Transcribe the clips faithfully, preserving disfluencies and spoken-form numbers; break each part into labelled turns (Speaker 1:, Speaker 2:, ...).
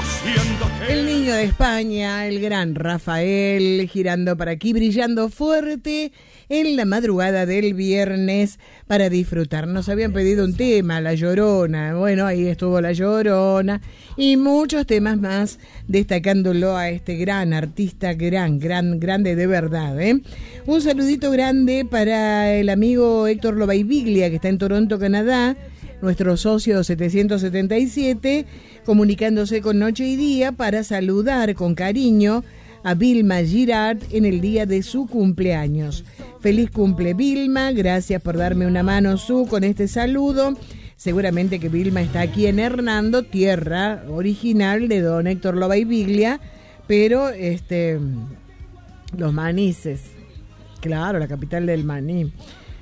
Speaker 1: El niño de España, el gran Rafael, girando para aquí, brillando fuerte en la madrugada del viernes para disfrutar. Nos habían pedido un tema, La Llorona. Bueno, ahí estuvo La Llorona y muchos temas más, destacándolo a este gran artista, gran, gran, grande de verdad, ¿eh? Un saludito grande para el amigo Héctor Lobaibiglia, que está en Toronto, Canadá, nuestro socio setecientos setenta y siete, comunicándose con Noche y Día para saludar con cariño a Vilma Girard en el día de su cumpleaños. Feliz cumple, Vilma, gracias por darme una mano, Su, con este saludo. Seguramente que Vilma está aquí en Hernando, tierra original de don Héctor Lobaibiglia, pero este, los manises, claro, la capital del maní.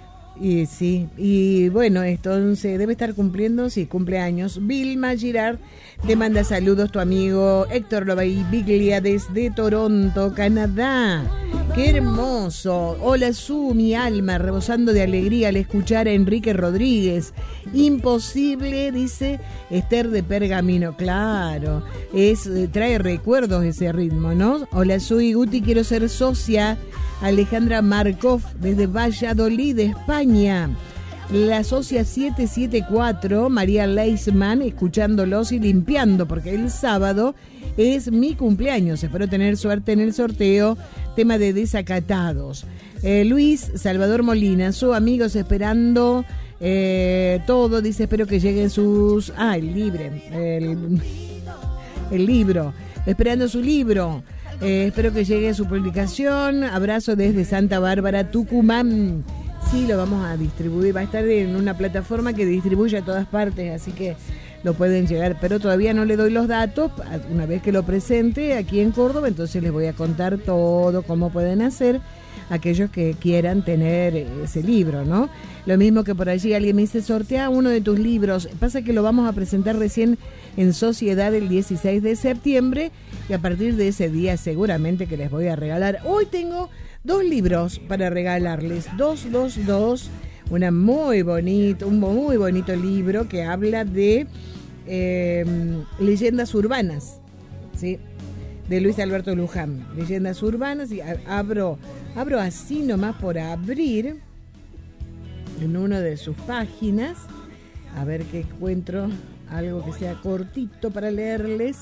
Speaker 1: Y sí, y bueno, entonces debe estar cumpliendo, sí, cumpleaños. Vilma Girard, te manda saludos tu amigo Héctor Lobaibiglia desde Toronto, Canadá. ¡Qué hermoso! Hola, Su, mi alma, rebosando de alegría al escuchar a Enrique Rodríguez. Imposible, dice Esther de Pergamino. Claro, es trae recuerdos ese ritmo, ¿no? Hola, Su y Guti, quiero ser socia. Alejandra Markov desde Valladolid, España. La socia siete siete cuatro, María Leisman, escuchándolos y limpiando, porque el sábado es mi cumpleaños. Espero tener suerte en el sorteo. Tema de desacatados. Eh, Luis Salvador Molina, su amigos esperando eh, todo. Dice, espero que lleguen sus... Ah, el libre. El, el libro. Esperando su libro. Eh, espero que llegue su publicación. Abrazo desde Santa Bárbara, Tucumán. Sí, lo vamos a distribuir. Va a estar en una plataforma que distribuye a todas partes, así que lo pueden llegar. Pero todavía no le doy los datos. Una vez que lo presente aquí en Córdoba, entonces les voy a contar todo, cómo pueden hacer aquellos que quieran tener ese libro, ¿no? Lo mismo que por allí alguien me dice, sortea uno de tus libros. Pasa que lo vamos a presentar recién en Sociedad el dieciséis de septiembre y a partir de ese día seguramente que les voy a regalar. Hoy tengo dos libros para regalarles, dos, dos, dos. Una muy bonito, un muy bonito libro que habla de eh, leyendas urbanas, ¿sí? De Luis Alberto Luján, leyendas urbanas, y abro, abro así nomás por abrir en una de sus páginas, a ver qué encuentro, algo que sea cortito para leerles.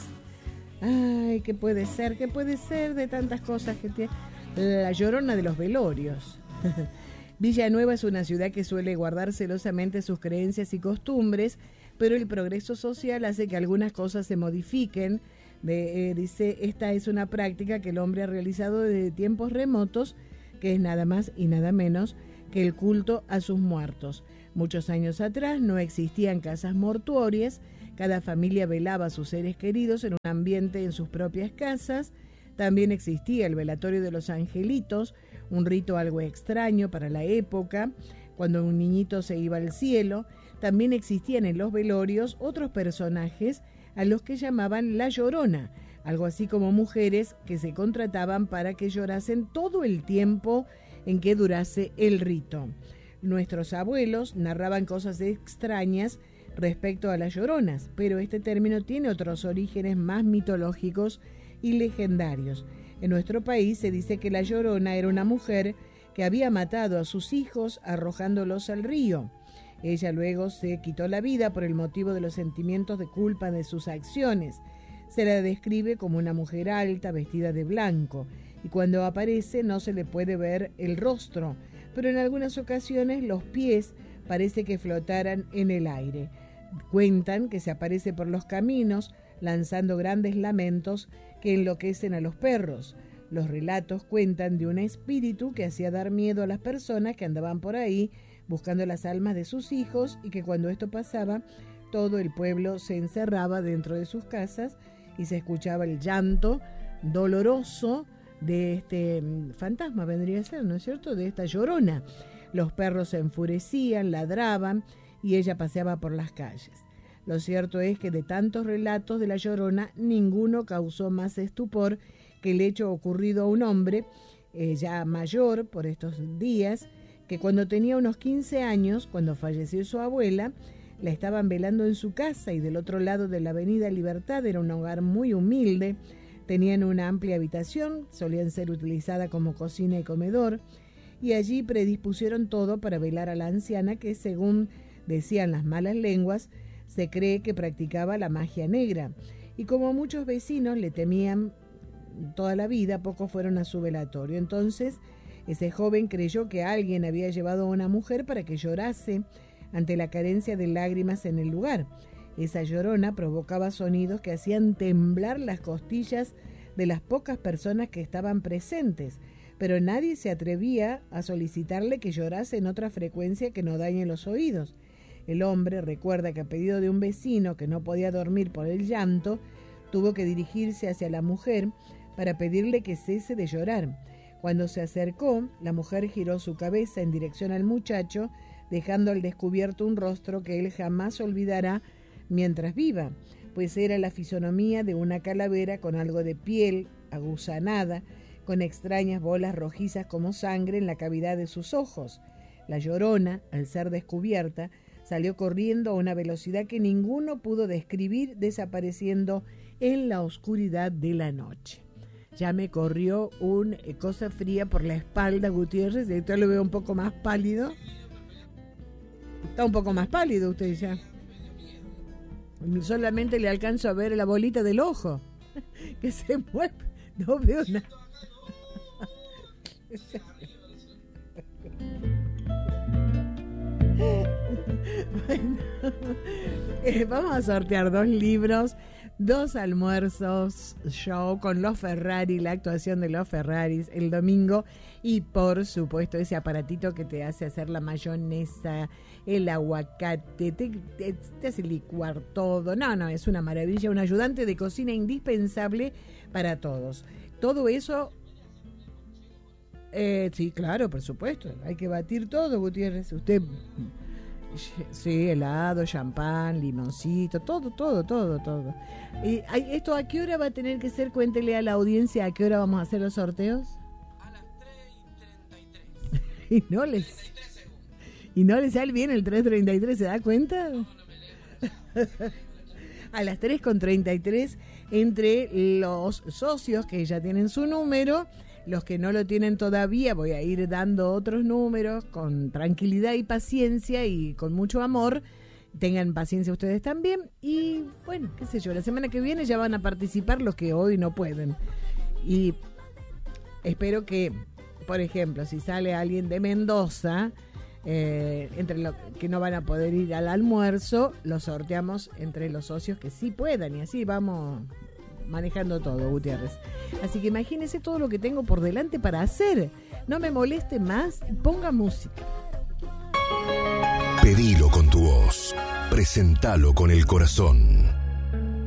Speaker 1: Ay, ¿qué puede ser? ¿Qué puede ser de tantas cosas que tiene? La Llorona de los velorios. Villanueva es una ciudad que suele guardar celosamente sus creencias y costumbres, pero el progreso social hace que algunas cosas se modifiquen. De, eh, dice, esta es una práctica que el hombre ha realizado desde tiempos remotos, que es nada más y nada menos que el culto a sus muertos. Muchos años atrás no existían casas mortuorias, cada familia velaba a sus seres queridos en un ambiente en sus propias casas. También existía el velatorio de los angelitos, un rito algo extraño para la época, cuando un niñito se iba al cielo. También existían en los velorios otros personajes a los que llamaban La Llorona, algo así como mujeres que se contrataban para que llorasen todo el tiempo en que durase el rito. Nuestros abuelos narraban cosas extrañas respecto a las lloronas, pero este término tiene otros orígenes más mitológicos y legendarios. En nuestro país se dice que la Llorona era una mujer que había matado a sus hijos arrojándolos al río. Ella luego se quitó la vida por el motivo de los sentimientos de culpa de sus acciones. Se la describe como una mujer alta, vestida de blanco, y cuando aparece no se le puede ver el rostro, pero en algunas ocasiones los pies parece que flotaran en el aire. Cuentan que se aparece por los caminos, lanzando grandes lamentos que enloquecen a los perros. Los relatos cuentan de un espíritu que hacía dar miedo a las personas que andaban por ahí buscando las almas de sus hijos, y que cuando esto pasaba, todo el pueblo se encerraba dentro de sus casas y se escuchaba el llanto doloroso de este fantasma, vendría a ser, ¿no es cierto?, de esta Llorona. Los perros se enfurecían, ladraban y ella paseaba por las calles. Lo cierto es que de tantos relatos de la Llorona, ninguno causó más estupor que el hecho ocurrido a un hombre eh, ya mayor por estos días, que cuando tenía unos quince años, cuando falleció su abuela, La estaban velando en su casa y del otro lado de la avenida Libertad era un hogar muy humilde. Tenían una amplia habitación, solían ser utilizada como cocina y comedor, y allí predispusieron todo para velar a la anciana que, según decían las malas lenguas, se cree que practicaba la magia negra. Y como muchos vecinos le temían toda la vida, pocos fueron a su velatorio. Entonces, ese joven creyó que alguien había llevado a una mujer para que llorase ante la carencia de lágrimas en el lugar. Esa llorona provocaba sonidos que hacían temblar las costillas de las pocas personas que estaban presentes, pero nadie se atrevía a solicitarle que llorase en otra frecuencia que no dañe los oídos. El hombre recuerda que a pedido de un vecino que no podía dormir por el llanto, tuvo que dirigirse hacia la mujer para pedirle que cese de llorar. Cuando se acercó, la mujer giró su cabeza en dirección al muchacho, dejando al descubierto un rostro que él jamás olvidará mientras viva, pues era la fisonomía de una calavera con algo de piel aguzanada, con extrañas bolas rojizas como sangre en la cavidad de sus ojos. La llorona, al ser descubierta, salió corriendo a una velocidad que ninguno pudo describir, desapareciendo en la oscuridad de la noche. Ya me corrió una eh, cosa fría por la espalda, Gutiérrez, y ahorita lo veo un poco más pálido. Está un poco más pálido usted ya. Solamente le alcanzo a ver la bolita del ojo que se mueve. No veo nada. Bueno, eh, vamos a sortear dos libros, dos almuerzos show con los Ferrari, la actuación de los Ferraris el domingo, y por supuesto ese aparatito que te hace hacer la mayonesa, el aguacate, te, te, te hace licuar todo. No, no, es una maravilla, un ayudante de cocina indispensable para todos. Todo eso, eh, sí, claro, por supuesto, hay que batir todo, Gutiérrez. Usted... Sí, helado, champán, limoncito, todo, todo, todo, todo. ¿Y esto a qué hora va a tener que ser? Cuéntele a la audiencia a qué hora vamos a hacer los sorteos.
Speaker 2: A las tres y treinta y tres.
Speaker 1: y no les y no les sale bien el tres treinta y tres, ¿se da cuenta? No, no me leo. A las tres con treinta y tres, entre los socios que ya tienen su número. Los que no lo tienen todavía, voy a ir dando otros números con tranquilidad y paciencia y con mucho amor. Tengan paciencia ustedes también. Y bueno, qué sé yo, la semana que viene ya van a participar los que hoy no pueden. Y espero que, por ejemplo, si sale alguien de Mendoza, eh, entre los que no van a poder ir al almuerzo, lo sorteamos entre los socios que sí puedan. Y así vamos manejando todo, Gutiérrez. Así que imagínese todo lo que tengo por delante para hacer. No me moleste más, ponga música.
Speaker 3: Pedilo con tu voz, presentalo con el corazón.